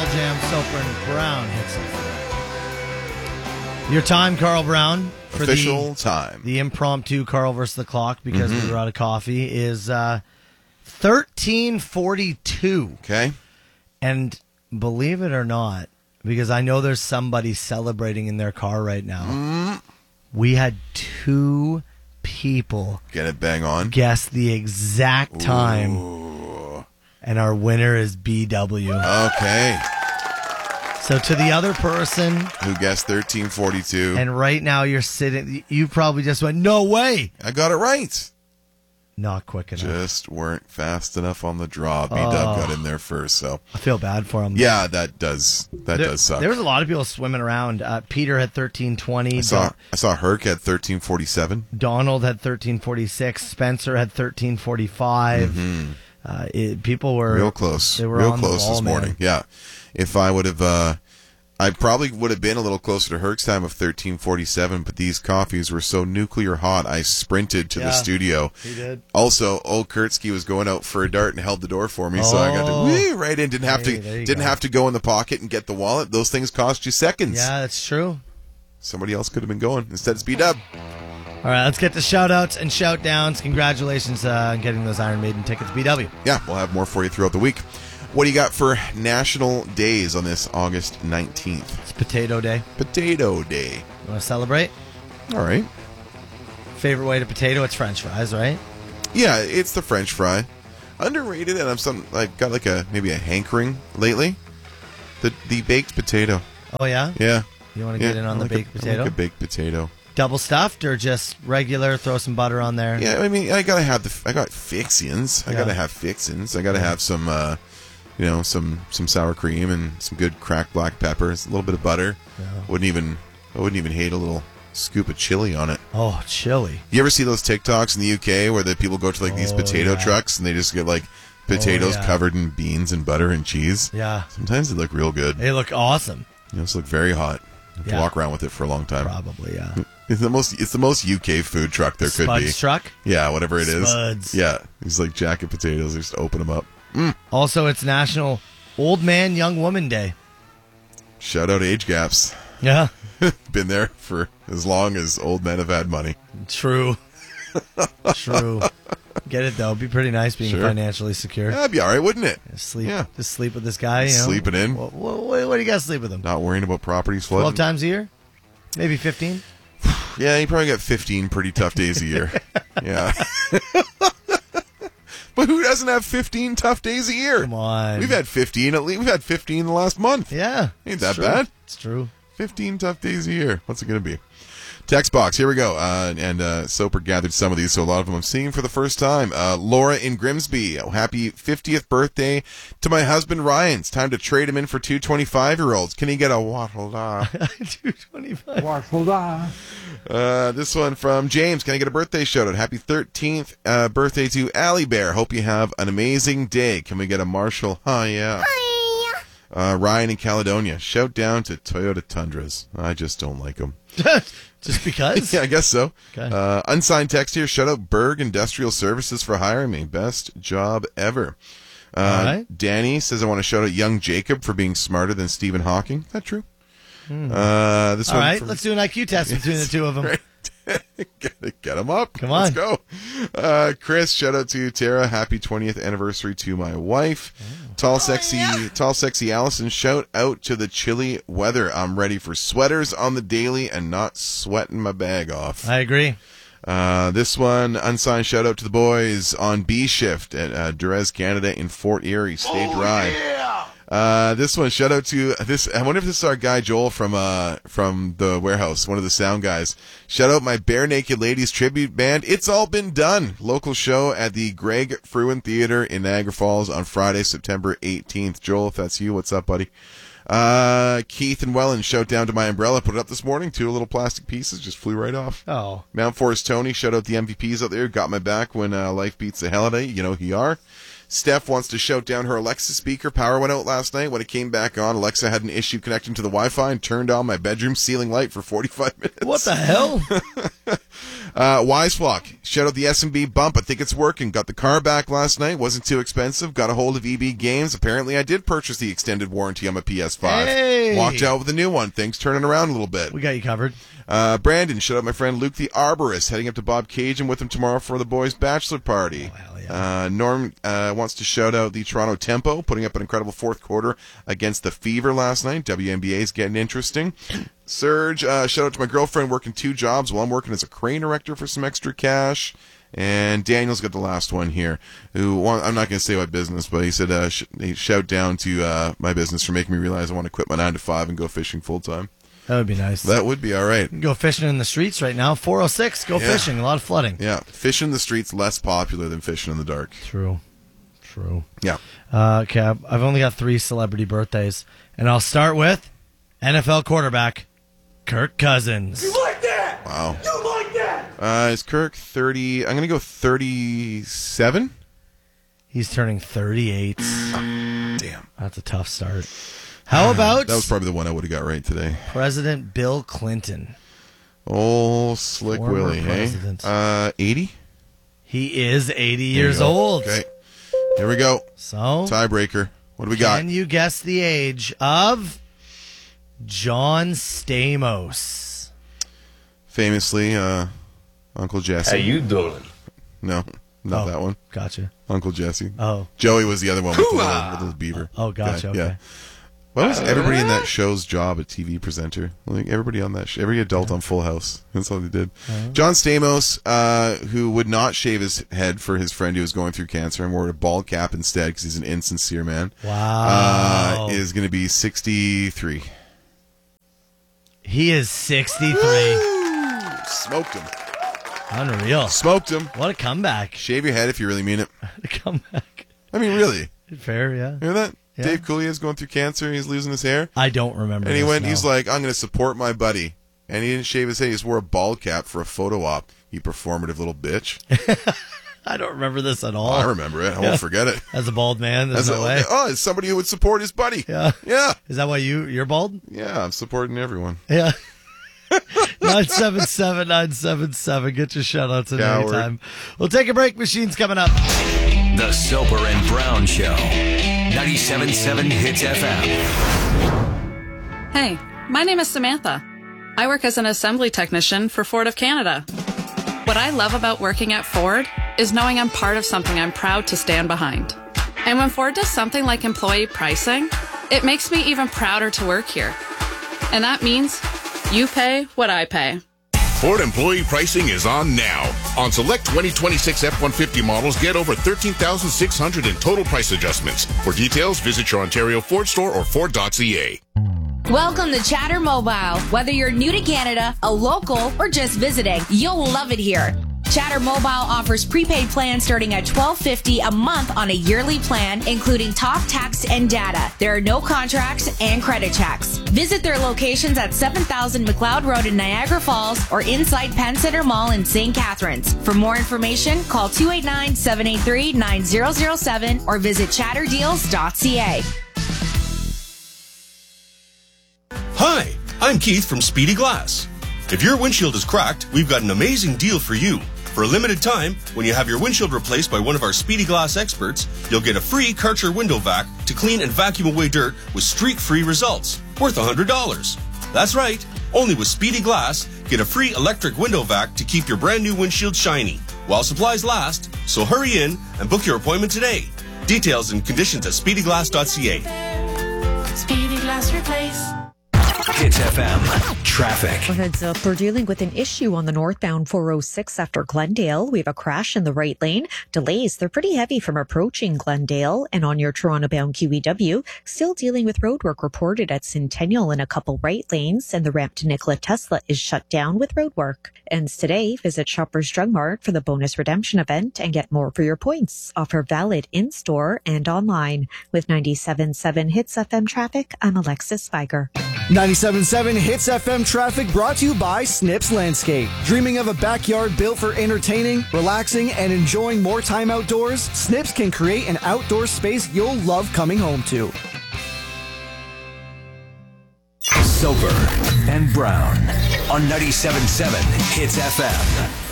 Jam, Soper and Brown hits it. Your time, Carl Brown. For official time. The impromptu Carl versus the clock, because we were out of coffee, is 13:42. Okay. And believe it or not, because I know there's somebody celebrating in their car right now, we had 2 people Get it bang on. guess the exact time. Ooh. And our winner is BW. Okay. So to the other person, Who guessed 13:42? and right now you're sitting, you probably just went, no way. I got it right. Not quick enough. Just weren't fast enough on the draw. B-Dub got in there first, so. I feel bad for him. Yeah, that does suck. There was a lot of people swimming around. Peter had 13:20. I saw Herc at 13:47. Donald had 13:46. Spencer had 13:45. People were Real close. They were real on close the wall, this morning. man. Yeah. If I would have, I probably would have been a little closer to Herc's time of 13:47, but these coffees were so nuclear hot, I sprinted to the studio. He did. Also, old Kurtzky was going out for a dart and held the door for me, so I got to whee right in. Didn't have to go in the pocket and get the wallet. Those things cost you seconds. Yeah, that's true. Somebody else could have been going. Instead, it's B-Dub. All right, let's get to shout-outs and shout-downs. Congratulations on getting those Iron Maiden tickets, BW. Yeah, we'll have more for you throughout the week. What do you got for national days on this August 19th? It's Potato Day. Potato Day. You want to celebrate? All right. Favorite way to potato? It's French fries, right? Yeah, it's the French fry. Underrated, and I've got maybe a hankering lately. The baked potato. Oh, yeah? Yeah. You want to get in on the baked potato? I like a baked potato. Double stuffed or just regular? Throw some butter on there. Yeah, I mean, I got fixins. I gotta have fixins. I gotta have some, some sour cream and some good cracked black peppers, a little bit of butter. Yeah. I wouldn't even hate a little scoop of chili on it. Oh, chili. You ever see those TikToks in the UK where the people go to these potato trucks and they just get potatoes covered in beans and butter and cheese? Yeah. Sometimes they look real good. They look awesome. They just look very hot. You have to walk around with it for a long time. Probably, yeah. It's the most UK food truck there could be. Spud's truck? Yeah, whatever it is. Spuds. Yeah. These jacket potatoes, they just open them up. Also, it's National Old Man, Young Woman Day. Shout out age gaps. Yeah. Been there for as long as old men have had money. True. True. Get it, though. It'd be pretty nice being financially secure. That'd be all right, wouldn't it? Just sleep with this guy. Sleeping in. What do you got to sleep with him? Not worrying about properties flooding. 12 times a year? Maybe 15? Yeah, you probably got 15 pretty tough days a year. Yeah. But who doesn't have 15 tough days a year? Come on. We've had 15 at least. We've had 15 in the last month. Yeah. Ain't that bad. It's true. 15 tough days a year. What's it going to be? Text box. Here we go. And Soper gathered some of these, so a lot of them I'm seeing for the first time. Laura in Grimsby. Oh, happy 50th birthday to my husband, Ryan. It's time to trade him in for 2 25-year-olds. Can he get a waffle da? 225. Waffle da. This one from James. Can I get a birthday shout out? Happy 13th birthday to Allie Bear. Hope you have an amazing day. Can we get a Marshall? Oh, yeah. Ryan in Caledonia. Shout down to Toyota Tundras. I just don't like them. Just because? Yeah, I guess so. Okay. Unsigned text here. Shout out Berg Industrial Services for hiring me. Best job ever. All right. Danny says, I want to shout out young Jacob for being smarter than Stephen Hawking. Is that true? This All one right, from- let's do an IQ test between the two of them. Right. Get them up. Come on. Let's go. Chris, shout out to Tara. Happy 20th anniversary to my wife. Tall, sexy Allison, shout out to the chilly weather. I'm ready for sweaters on the daily and not sweating my bag off. I agree. This one, unsigned shout out to the boys on B shift at Durez, Canada in Fort Erie. Stay dry. This one, shout out to this. I wonder if this is our guy Joel from the warehouse, one of the sound guys. Shout out my Bare Naked Ladies tribute band. It's all been done. Local show at the Greg Fruin Theater in Niagara Falls on Friday, September 18th. Joel, if that's you, what's up, buddy? Keith and Welland, shout down to my umbrella. Put it up this morning. 2 little plastic pieces just flew right off. Oh. Mount Forest Tony, shout out the MVPs out there. Got my back when life beats the hell out of you. You know who you are. Steph wants to shout down her Alexa speaker. Power went out last night. When it came back on, Alexa had an issue connecting to the Wi-Fi and turned on my bedroom ceiling light for 45 minutes. What the hell? Wiseflock, shout out the SMB bump. I think it's working. Got the car back last night. Wasn't too expensive. Got a hold of EB Games. Apparently, I did purchase the extended warranty on my PS5. Hey! Walked out with a new one. Things turning around a little bit. We got you covered. Brandon, shout out my friend Luke the Arborist, heading up to Bob Cajun with him tomorrow for the boys' bachelor party. Oh, hell yeah. Norm wants to shout out the Toronto Tempo, putting up an incredible fourth quarter against the Fever last night. WNBA's getting interesting. Serge, shout out to my girlfriend working 2 jobs while I'm working as a crane erector for some extra cash. And Daniel's got the last one here. I'm not going to say what business, but he said shout down to my business for making me realize I want to quit my 9 to 5 and go fishing full time. That would be nice. That would be all right. You can go fishing in the streets right now. 406, go fishing. A lot of flooding. Yeah, fishing in the streets less popular than fishing in the dark. True. Yeah. Okay, I've only got 3 celebrity birthdays, and I'll start with NFL quarterback Kirk Cousins. You like that? Wow. You like that? Is Kirk 30? I'm going to go 37. He's turning 38. Damn. That's a tough start. How about That was probably the one I would have got right today. President Bill Clinton? Oh, Slick Former Willie, president. hey? 80? He is 80 years old. Okay. Here we go. So, Tiebreaker. What do we got? can you guess the age of John Stamos? Famously, Uncle Jesse. How you doing? No, not that one. Gotcha. Uncle Jesse. Oh. Joey was the other one with the little beaver. Oh, gotcha. guy. Okay. Yeah. What was everybody in that show's job? A TV presenter. Like everybody on that show, every adult on Full House. That's all they did. John Stamos, who would not shave his head for his friend who was going through cancer and wore a bald cap instead because he's an insincere man. Wow. Is going to be 63. He is 63. Smoked him. Unreal. Smoked him. What a comeback. Shave your head if you really mean it. A comeback. I mean, really. Fair, yeah. Hear that? Yeah. Dave Coulier is going through cancer. He's losing his hair. I don't remember. And he this, went, no. he's like, I'm going to support my buddy. And he didn't shave his head. He just wore a bald cap for a photo op. You performative little bitch. I don't remember this at all. I remember it. I won't forget it. As a bald man, there's no way. It's somebody who would support his buddy. Yeah. Yeah. Is that why you're bald? Yeah, I'm supporting everyone. Yeah. 977-977. Get your shout outs at any Coward. time. We'll take a break. Machine's coming up. The Soper and Brown Show. 97.7 Hits FM. Hey, my name is Samantha. I work as an assembly technician for Ford of Canada. What I love about working at Ford is knowing I'm part of something I'm proud to stand behind. And when Ford does something like employee pricing, it makes me even prouder to work here. And that means you pay what I pay. Ford employee pricing is on now. On select 2026 F-150 models, get over $13,600 in total price adjustments. For details, visit your Ontario Ford store or Ford.ca. Welcome to Chatter Mobile. Whether you're new to Canada, a local, or just visiting, you'll love it here. Chatter Mobile offers prepaid plans starting at $12.50 a month on a yearly plan, including talk, text, and data. There are no contracts and credit checks. Visit their locations at 7000 McLeod Road in Niagara Falls or inside Penn Center Mall in St. Catharines. For more information, call 289-783-9007 or visit chatterdeals.ca. Hi, I'm Keith from Speedy Glass. If your windshield is cracked, we've got an amazing deal for you. For a limited time, when you have your windshield replaced by one of our Speedy Glass experts, you'll get a free Karcher window vac to clean and vacuum away dirt with streak-free results, worth $100. That's right, only with Speedy Glass, get a free electric window vac to keep your brand new windshield shiny, while supplies last, so hurry in and book your appointment today. Details and conditions at speedyglass.ca. Speedy Glass Replace. Hits FM. Traffic. Heads up, we're dealing with an issue on the northbound 406 after Glendale. We have a crash in the right lane. Delays, they're pretty heavy from approaching Glendale. And on your Toronto-bound QEW, still dealing with roadwork reported at Centennial in a couple right lanes. And the ramp to Nikola Tesla is shut down with roadwork. And today, visit Shoppers Drug Mart for the bonus redemption event and get more for your points. Offer valid in-store and online. With 97.7 Hits FM traffic, I'm Alexis Spiger. 97.7 Hits FM traffic brought to you by Snips Landscape. Dreaming of a backyard built for entertaining, relaxing, and enjoying more time outdoors? Snips can create an outdoor space you'll love coming home to. Soper and Brown on 97.7 Hits FM.